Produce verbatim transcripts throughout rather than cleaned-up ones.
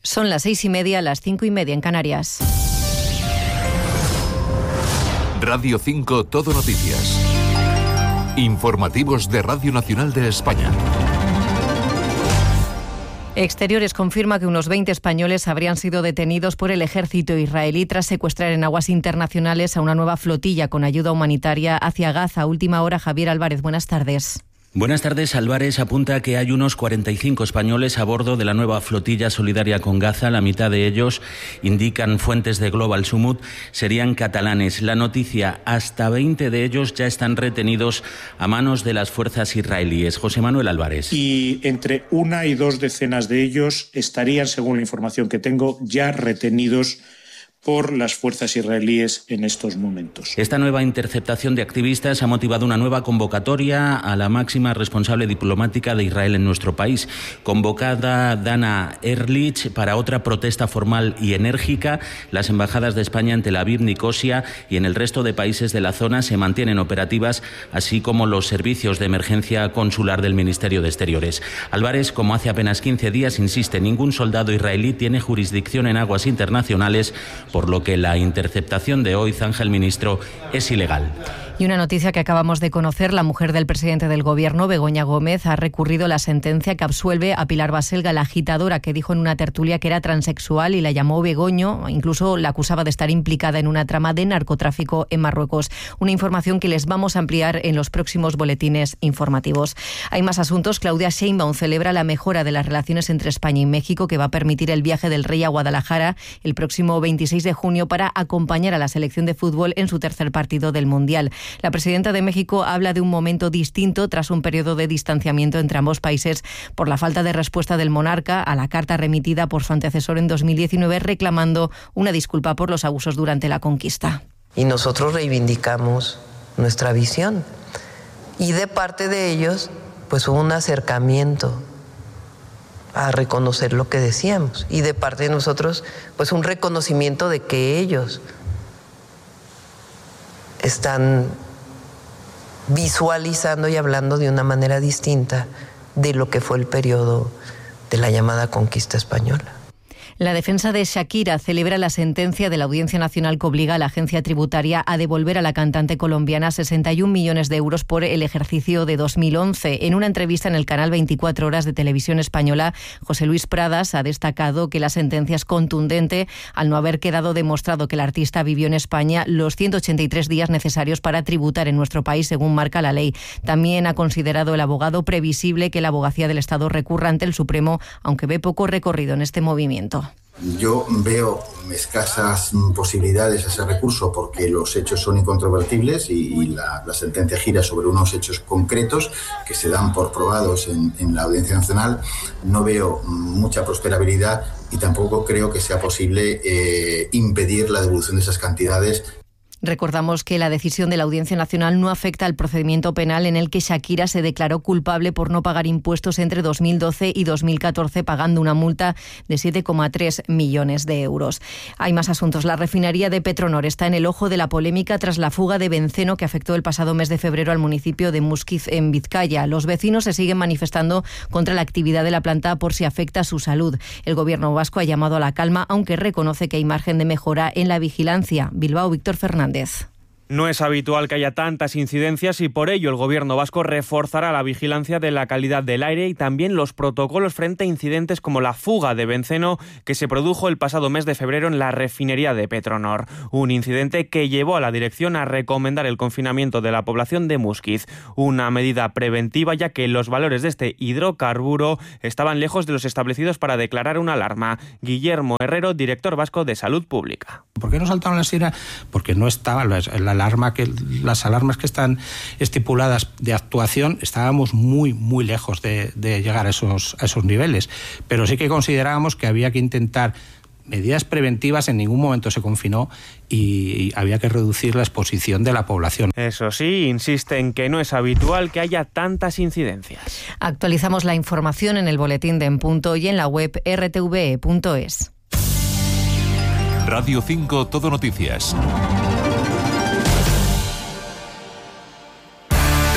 Son las seis y media, las cinco y media en Canarias. Radio cinco Todo Noticias. Informativos de Radio Nacional de España. Exteriores confirma que unos veinte españoles habrían sido detenidos por el ejército israelí tras secuestrar en aguas internacionales a una nueva flotilla con ayuda humanitaria hacia Gaza. Última hora, Javier Álvarez, buenas tardes. Buenas tardes. Álvarez apunta que hay unos cuarenta y cinco españoles a bordo de la nueva flotilla solidaria con Gaza. La mitad de ellos, indican fuentes de Global Sumut, serían catalanes. La noticia, hasta veinte de ellos ya están retenidos a manos de las fuerzas israelíes. José Manuel Álvarez. Y entre una y dos decenas de ellos estarían, según la información que tengo, ya retenidos por las fuerzas israelíes en estos momentos. Esta nueva interceptación de activistas ha motivado una nueva convocatoria a la máxima responsable diplomática de Israel en nuestro país. Convocada Dana Ehrlich para otra protesta formal y enérgica. Las embajadas de España en Tel Aviv, Nicosia y en el resto de países de la zona se mantienen operativas, así como los servicios de emergencia consular del Ministerio de Exteriores. Álvarez, como hace apenas quince días, insiste, ningún soldado israelí tiene jurisdicción en aguas internacionales, por lo que la interceptación de hoy, zanja el ministro, es ilegal. Y una noticia que acabamos de conocer, la mujer del presidente del Gobierno, Begoña Gómez, ha recurrido la sentencia que absuelve a Pilar Baselga, la agitadora que dijo en una tertulia que era transexual y la llamó Begoño, incluso la acusaba de estar implicada en una trama de narcotráfico en Marruecos. Una información que les vamos a ampliar en los próximos boletines informativos. Hay más asuntos. Claudia Sheinbaum celebra la mejora de las relaciones entre España y México, que va a permitir el viaje del rey a Guadalajara el próximo veintiséis de junio para acompañar a la selección de fútbol en su tercer partido del Mundial. La presidenta de México habla de un momento distinto tras un periodo de distanciamiento entre ambos países por la falta de respuesta del monarca a la carta remitida por su antecesor en dos mil diecinueve reclamando una disculpa por los abusos durante la conquista. Y nosotros reivindicamos nuestra visión. Y de parte de ellos, pues hubo un acercamiento a reconocer lo que decíamos. Y de parte de nosotros, pues un reconocimiento de que ellos están visualizando y hablando de una manera distinta de lo que fue el periodo de la llamada conquista española. La defensa de Shakira celebra la sentencia de la Audiencia Nacional que obliga a la agencia tributaria a devolver a la cantante colombiana sesenta y un millones de euros por el ejercicio de dos mil once. En una entrevista en el canal veinticuatro horas de Televisión Española, José Luis Pradas ha destacado que la sentencia es contundente al no haber quedado demostrado que el artista vivió en España los ciento ochenta y tres días necesarios para tributar en nuestro país, según marca la ley. También ha considerado el abogado previsible que la abogacía del Estado recurra ante el Supremo, aunque ve poco recorrido en este movimiento. Yo veo escasas posibilidades a ese recurso porque los hechos son incontrovertibles y, y la, la sentencia gira sobre unos hechos concretos que se dan por probados en, en la Audiencia Nacional. No veo mucha prosperabilidad y tampoco creo que sea posible eh, impedir la devolución de esas cantidades. Recordamos que la decisión de la Audiencia Nacional no afecta al procedimiento penal en el que Shakira se declaró culpable por no pagar impuestos entre dos mil doce y dos mil catorce, pagando una multa de siete coma tres millones de euros. Hay más asuntos. La refinería de Petronor está en el ojo de la polémica tras la fuga de benceno que afectó el pasado mes de febrero al municipio de Muskiz, en Vizcaya. Los vecinos se siguen manifestando contra la actividad de la planta por si afecta a su salud. El Gobierno vasco ha llamado a la calma, aunque reconoce que hay margen de mejora en la vigilancia. Bilbao, Víctor Fernández. No es habitual que haya tantas incidencias y por ello el Gobierno vasco reforzará la vigilancia de la calidad del aire y también los protocolos frente a incidentes como la fuga de benceno que se produjo el pasado mes de febrero en la refinería de Petronor. Un incidente que llevó a la dirección a recomendar el confinamiento de la población de Muskiz. Una medida preventiva ya que los valores de este hidrocarburo estaban lejos de los establecidos para declarar una alarma. Guillermo Herrero, director vasco de Salud Pública. ¿Por qué no saltaron la sirena? Porque no estaba la, la alarma que las alarmas que están estipuladas de actuación, estábamos muy muy lejos de, de llegar a esos a esos niveles, pero sí que considerábamos que había que intentar medidas preventivas. En ningún momento se confinó y había que reducir la exposición de la población. Eso sí, insiste en que no es habitual que haya tantas incidencias. Actualizamos la información en el boletín de En Punto y en la web erre te ve e punto es. Radio cinco Todo Noticias.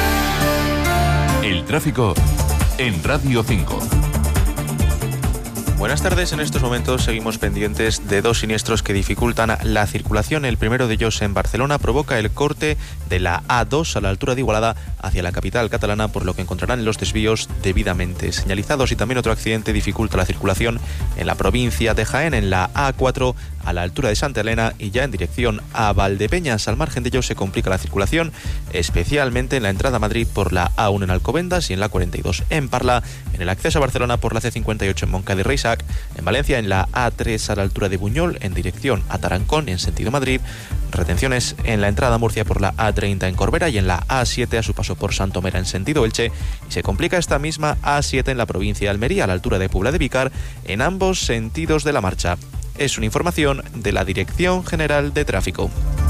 El tráfico en Radio cinco. Buenas tardes. En estos momentos seguimos pendientes de dos siniestros que dificultan la circulación. El primero de ellos en Barcelona provoca el corte de la A dos a la altura de Igualada hacia la capital catalana, por lo que encontrarán los desvíos debidamente señalizados. Y también otro accidente dificulta la circulación en la provincia de Jaén, en la A cuatro a la altura de Santa Elena y ya en dirección a Valdepeñas. Al margen de ello se complica la circulación, especialmente en la entrada a Madrid por la A uno en Alcobendas y en la cuarenta y dos en Parla, en el acceso a Barcelona por la C cincuenta y ocho en Moncada y Reixac, en Valencia en la A tres a la altura de Buñol en dirección a Tarancón en sentido Madrid, retenciones en la entrada a Murcia por la A treinta en Corbera y en la A siete a su paso por Santomera en sentido Elche, y se complica esta misma A siete en la provincia de Almería a la altura de Puebla de Vícar en ambos sentidos de la marcha. Es una información de la Dirección General de Tráfico.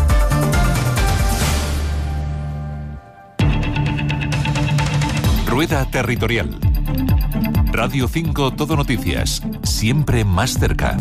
Rueda Territorial. Radio cinco Todo Noticias, siempre más cerca.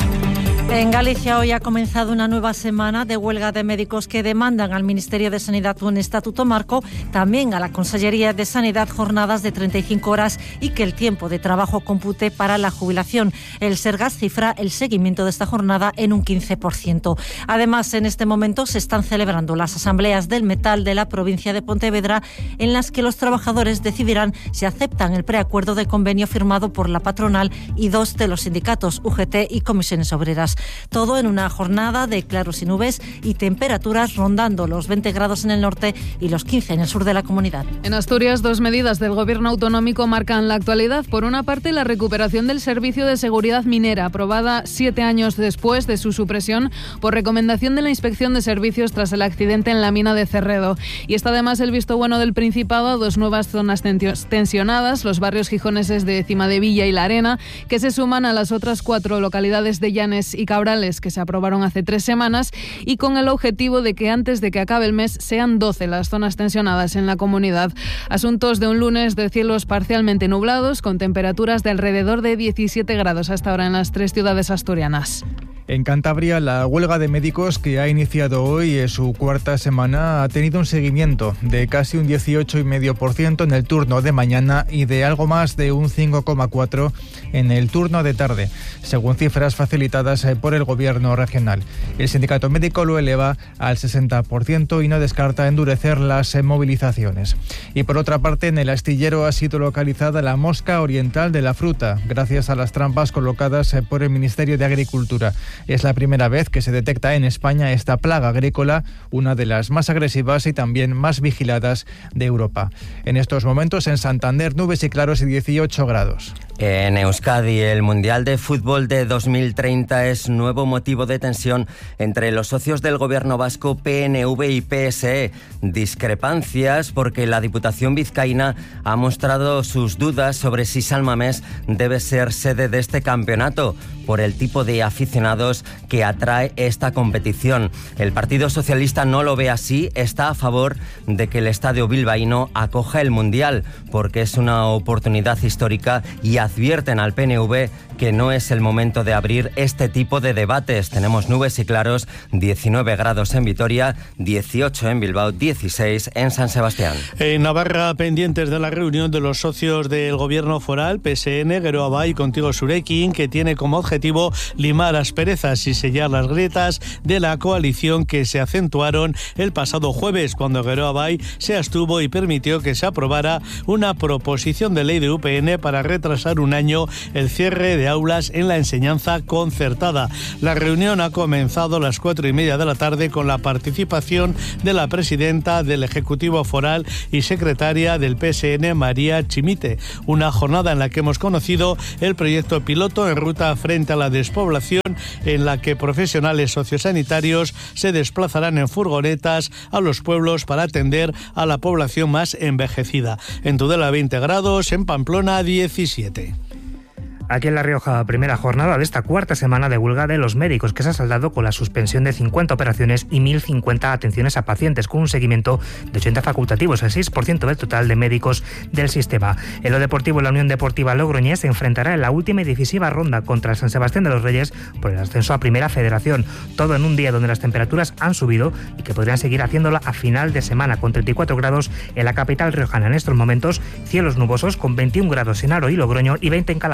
En Galicia hoy ha comenzado una nueva semana de huelga de médicos que demandan al Ministerio de Sanidad un estatuto marco, también a la Consellería de Sanidad jornadas de treinta y cinco horas y que el tiempo de trabajo compute para la jubilación. El Sergas cifra el seguimiento de esta jornada en un quince por ciento. Además, en este momento se están celebrando las asambleas del metal de la provincia de Pontevedra, en las que los trabajadores decidirán si aceptan el preacuerdo de convenio firmado por la patronal y dos de los sindicatos, U G T y Comisiones Obreras. Todo en una jornada de claros y nubes y temperaturas rondando los veinte grados en el norte y los quince en el sur de la comunidad. En Asturias, dos medidas del gobierno autonómico marcan la actualidad. Por una parte, la recuperación del servicio de seguridad minera, aprobada siete años después de su supresión por recomendación de la Inspección de Servicios tras el accidente en la mina de Cerredo. Y está además el visto bueno del Principado a dos nuevas zonas tensionadas, los barrios gijoneses de Cimadevilla y La Arena, que se suman a las otras cuatro localidades de Llanes y Cabrales que se aprobaron hace tres semanas, y con el objetivo de que antes de que acabe el mes sean doce las zonas tensionadas en la comunidad. Asuntos de un lunes de cielos parcialmente nublados, con temperaturas de alrededor de diecisiete grados hasta ahora en las tres ciudades asturianas. En Cantabria, la huelga de médicos que ha iniciado hoy en su cuarta semana ha tenido un seguimiento de casi un dieciocho coma cinco por ciento en el turno de mañana y de algo más de un cinco coma cuatro por ciento en el turno de tarde, según cifras facilitadas por el gobierno regional. El sindicato médico lo eleva al sesenta por ciento y no descarta endurecer las movilizaciones. Y por otra parte, en el astillero ha sido localizada la mosca oriental de la fruta, gracias a las trampas colocadas por el Ministerio de Agricultura. Es la primera vez que se detecta en España esta plaga agrícola, una de las más agresivas y también más vigiladas de Europa. En estos momentos en Santander, nubes y claros y dieciocho grados. En Euskadi, el Mundial de Fútbol de dos mil treinta es nuevo motivo de tensión entre los socios del gobierno vasco, P N V y P S E. Discrepancias porque la Diputación vizcaína ha mostrado sus dudas sobre si San Mamés debe ser sede de este campeonato por el tipo de aficionados que atrae esta competición. El Partido Socialista no lo ve así, está a favor de que el Estadio bilbaíno acoja el Mundial porque es una oportunidad histórica, y advierten al P N V que no es el momento de abrir este tipo de debates. Tenemos nubes y claros, diecinueve grados en Vitoria, dieciocho en Bilbao, dieciséis en San Sebastián. En Navarra, pendientes de la reunión de los socios del gobierno foral, P S N, Geroa Bai y Contigo Zurekin, que tiene como objetivo limar asperezas y sellar las grietas de la coalición que se acentuaron el pasado jueves, cuando Geroa Bai se abstuvo y permitió que se aprobara una proposición de ley de U P N para retrasar un año el cierre de aulas en la enseñanza concertada. La reunión ha comenzado a las cuatro y media de la tarde con la participación de la presidenta del Ejecutivo Foral y secretaria del P S N, María Chimite. Una jornada en la que hemos conocido el proyecto piloto en ruta frente a la despoblación, en la que profesionales sociosanitarios se desplazarán en furgonetas a los pueblos para atender a la población más envejecida. En Tudela veinte grados, en Pamplona diecisiete. Aquí en La Rioja, primera jornada de esta cuarta semana de huelga de los médicos, que se ha saldado con la suspensión de cincuenta operaciones y mil cincuenta atenciones a pacientes, con un seguimiento de ochenta facultativos, el seis por ciento del total de médicos del sistema. En lo deportivo, la Unión Deportiva Logroñés se enfrentará en la última y decisiva ronda contra el San Sebastián de los Reyes por el ascenso a Primera Federación. Todo en un día donde las temperaturas han subido y que podrían seguir haciéndola a final de semana, con treinta y cuatro grados en la capital riojana. En estos momentos, cielos nubosos con veintiún grados en Aro y Logroño y veinte en Calahorra.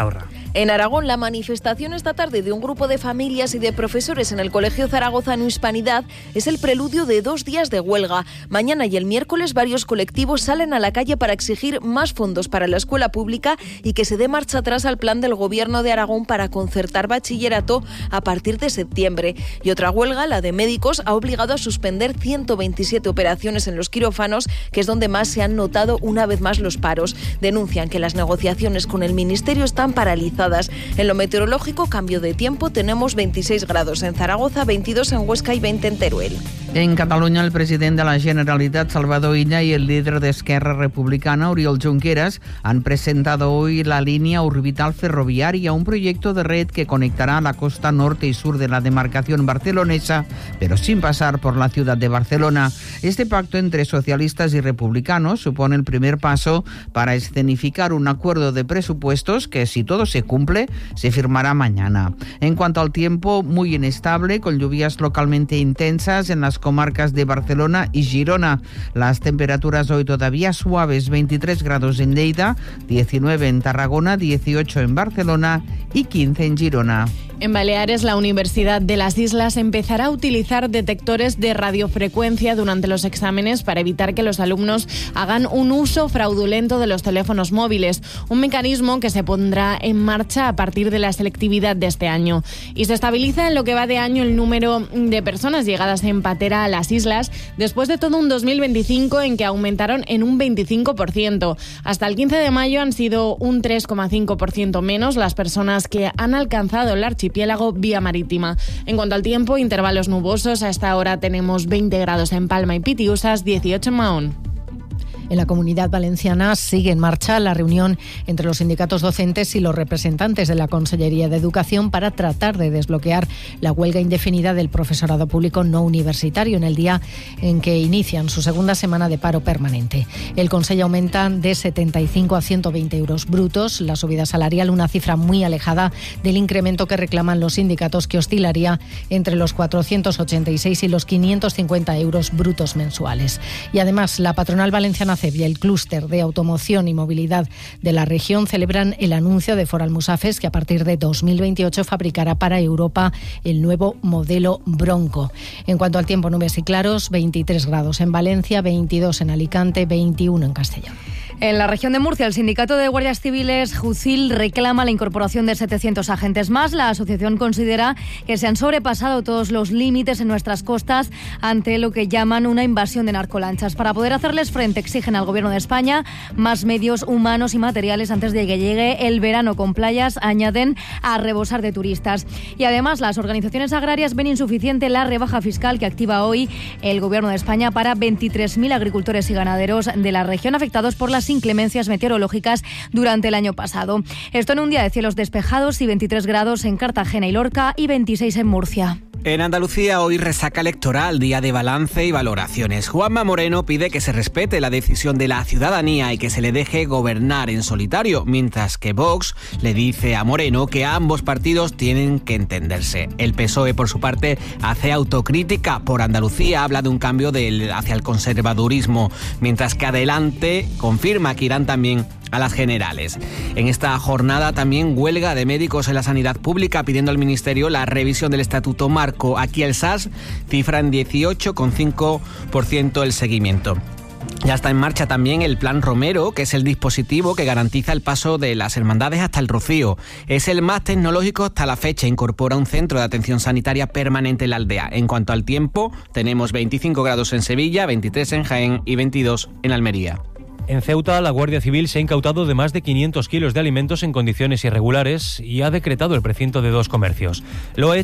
En Aragón, la manifestación esta tarde de un grupo de familias y de profesores en el Colegio Zaragozano Hispanidad es el preludio de dos días de huelga. Mañana y el miércoles varios colectivos salen a la calle para exigir más fondos para la escuela pública y que se dé marcha atrás al plan del Gobierno de Aragón para concertar bachillerato a partir de septiembre. Y otra huelga, la de médicos, ha obligado a suspender ciento veintisiete operaciones en los quirófanos, que es donde más se han notado una vez más los paros. Denuncian que las negociaciones con el Ministerio están paralizadas. En lo meteorológico, cambio de tiempo, tenemos veintiséis grados en Zaragoza, veintidós en Huesca y veinte en Teruel. En Cataluña, el presidente de la Generalitat, Salvador Illa, y el líder de Esquerra Republicana, Oriol Junqueras, han presentado hoy la línea orbital ferroviaria, un proyecto de red que conectará la costa norte y sur de la demarcación barcelonesa, pero sin pasar por la ciudad de Barcelona. Este pacto entre socialistas y republicanos supone el primer paso para escenificar un acuerdo de presupuestos que, si todo se cumple, se firmará mañana. En cuanto al tiempo, muy inestable, con lluvias localmente intensas en las comarcas de Barcelona y Girona. Las temperaturas hoy todavía suaves, veintitrés grados en Lleida, diecinueve en Tarragona, dieciocho en Barcelona y quince en Girona. En Baleares, la Universidad de las Islas empezará a utilizar detectores de radiofrecuencia durante los exámenes para evitar que los alumnos hagan un uso fraudulento de los teléfonos móviles, un mecanismo que se pondrá en marcha a partir de la selectividad de este año. Y se estabiliza en lo que va de año el número de personas llegadas en patera a las islas, después de todo un dos mil veinticinco en que aumentaron en un veinticinco por ciento. Hasta el quince de mayo han sido un tres coma cinco por ciento menos las personas que han alcanzado el archipiélago vía marítima. En cuanto al tiempo, intervalos nubosos. Hasta ahora tenemos veinte grados en Palma y Pitiusas, dieciocho en Mahón. En la Comunidad Valenciana sigue en marcha la reunión entre los sindicatos docentes y los representantes de la Consellería de Educación para tratar de desbloquear la huelga indefinida del profesorado público no universitario en el día en que inician su segunda semana de paro permanente. El Consejo aumenta de setenta y cinco a ciento veinte euros brutos la subida salarial, una cifra muy alejada del incremento que reclaman los sindicatos, que oscilaría entre los cuatrocientos ochenta y seis y los quinientos cincuenta euros brutos mensuales. Y además, la patronal valenciana y el clúster de automoción y movilidad de la región celebran el anuncio de Ford Almusafes, que a partir de dos mil veintiocho fabricará para Europa el nuevo modelo Bronco. En cuanto al tiempo, nubes y claros, veintitrés grados en Valencia, veintidós en Alicante, veintiuno en Castellón. En la región de Murcia, el sindicato de guardias civiles, Jucil, reclama la incorporación de setecientos agentes más. La asociación considera que se han sobrepasado todos los límites en nuestras costas ante lo que llaman una invasión de narcolanchas. Para poder hacerles frente, exigen al Gobierno de España más medios humanos y materiales antes de que llegue el verano, con playas, añaden, a rebosar de turistas. Y además, las organizaciones agrarias ven insuficiente la rebaja fiscal que activa hoy el Gobierno de España para veintitrés mil agricultores y ganaderos de la región afectados por las inclemencias meteorológicas durante el año pasado. Esto en un día de cielos despejados y veintitrés grados en Cartagena y Lorca y veintiséis en Murcia. En Andalucía, hoy resaca electoral, día de balance y valoraciones. Juanma Moreno pide que se respete la decisión de la ciudadanía y que se le deje gobernar en solitario, mientras que Vox le dice a Moreno que ambos partidos tienen que entenderse. El P S O E, por su parte, hace autocrítica por Andalucía, habla de un cambio del, hacia el conservadurismo, mientras que Adelante confirma que irán también a las generales. En esta jornada también huelga de médicos en la sanidad pública, pidiendo al Ministerio la revisión del Estatuto Marco. Aquí el S A S cifra en dieciocho coma cinco por ciento el seguimiento. Ya está en marcha también el Plan Romero, que es el dispositivo que garantiza el paso de las hermandades hasta el Rocío. Es el más tecnológico hasta la fecha, incorpora un centro de atención sanitaria permanente en la aldea. En cuanto al tiempo, tenemos veinticinco grados en Sevilla, veintitrés en Jaén y veintidós en Almería. En Ceuta, la Guardia Civil se ha incautado de más de quinientos kilos de alimentos en condiciones irregulares y ha decretado el precinto de dos comercios. Lo ha hecho